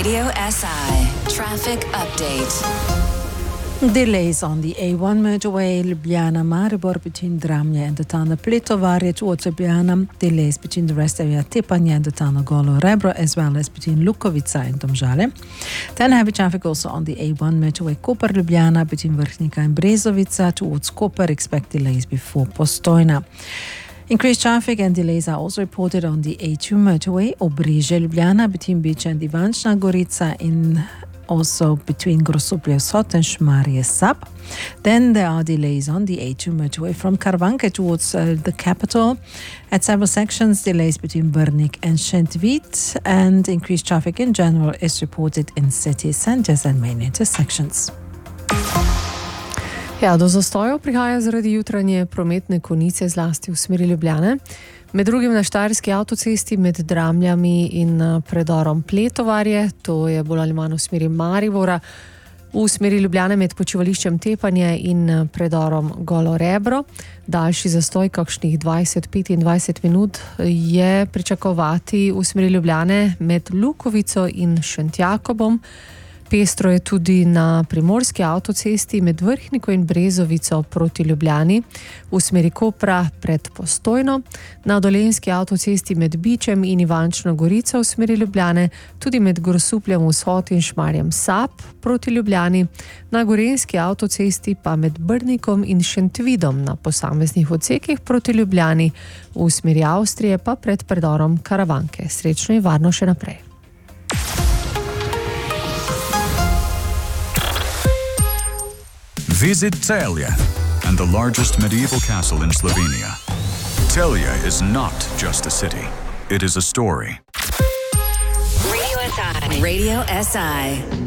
Radio SI traffic update. Delays on the A1 motorway, Ljubljana-Maribor between Dramlje and the town of Pletovarje towards Ljubljana. Delays between the rest area Tepanje and the town of Golo Rebro, as well as between Lukovica and Domžale. Then heavy traffic also on the A1 motorway Koper-Ljubljana between Vrhnika and Brezovica towards Koper. Expect delays before Postojna. Increased traffic and delays are also reported on the A2 motorway Obrežje-Ljubljana between Beach and Ivančna Gorica, also between Grosuplje-Vzhod and Šmarje-Sab. Then there are delays on the A2 motorway from Karavanke towards the capital. At several sections, delays between Brnik and Šentvid, and increased traffic in general is reported in city centers and main intersections. Ja, do zastojev prihaja zaradi jutranje prometne konice zlasti v smeri Ljubljane. Med drugim na Štajerski avtocesti med Dramljami in predorom Pletovarje, to je bolj ali manj v smeri Maribora, v smeri Ljubljane med počivališčem Tepanje in predorom Golo Rebro. Daljši zastoj, kakšnih 20-25 minut, je pričakovati v smeri Ljubljane med Lukovico in Šentjakobom. Pestro je tudi na Primorski avtocesti med Vrhniko in Brezovico proti Ljubljani, v smeri Kopra pred Postojno, na Dolenjski avtocesti med Bičem in Ivančno Gorico v smeri Ljubljane, tudi med Grosupljem Vzhod in Šmarjem Sab proti Ljubljani, na Gorenjski avtocesti pa med Brnikom in Šentvidom na posameznih odsekih proti Ljubljani, v smeri Avstrije pa pred predorom Karavanke. Srečno in varno še naprej. Visit Celje and the largest medieval castle in Slovenia. Celje is not just a city, it is a story. Radio SI. Radio SI.